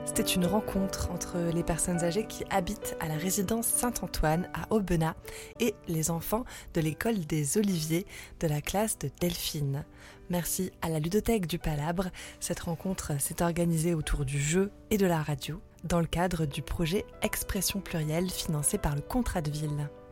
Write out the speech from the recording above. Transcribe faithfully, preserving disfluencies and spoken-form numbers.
C'était une rencontre entre les personnes âgées qui habitent à la résidence Saint-Antoine à Aubenas et les enfants de l'école des Oliviers de la classe de Delphine. Merci à la ludothèque du Palabre. Cette rencontre s'est organisée autour du jeu et de la radio dans le cadre du projet Expression plurielle financé par le Contrat de Ville.